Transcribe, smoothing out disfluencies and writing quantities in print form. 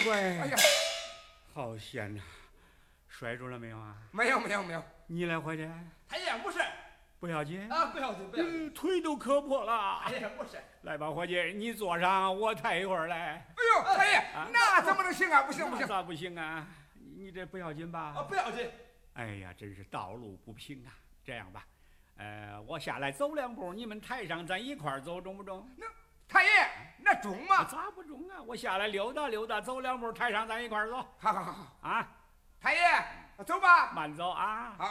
乖！ 哎呀， 好险呐！摔着了没有啊？ 没有没有没有。 你来伙计？ 太爷不是不要紧啊，不要紧不要紧。 腿都磕破了。 太爷不是。 来吧，伙计，你坐上，我抬一会儿来。 哎呦，太爷，那怎么能行啊？不行不行。 咋不行啊？你这不要紧吧？ 啊，不要紧。 哎呀，真是道路不平啊！这样吧，我下来走2步，你们抬上，咱一块儿走，中不中？ 那太爷，那中吗？ 咋不中啊？我下来溜达溜达，走2步，抬上，咱一块儿走。 好好好好啊！ 太爷，走吧。 慢走啊！ 好。